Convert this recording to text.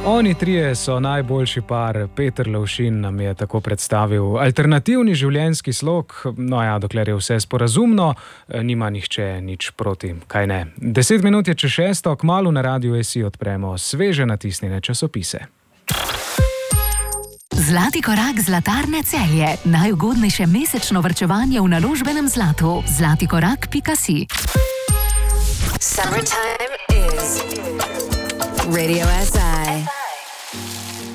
Oni trije so najboljši par. Peter Lovšin nam je tako predstavil alternativni življenjski slog. No ja, dokler je vse sporazumno, nima nihče nič proti, kaj ne. 10 minut je čez 6, kmalu na Radiu SI odpremo sveže natisnjene časopise. Zlati korak Zlatarne Celje. Najugodnejše mesečno varčevanje v naložbenem zlatu. zlatikorak.si. Summertime is Radio SI.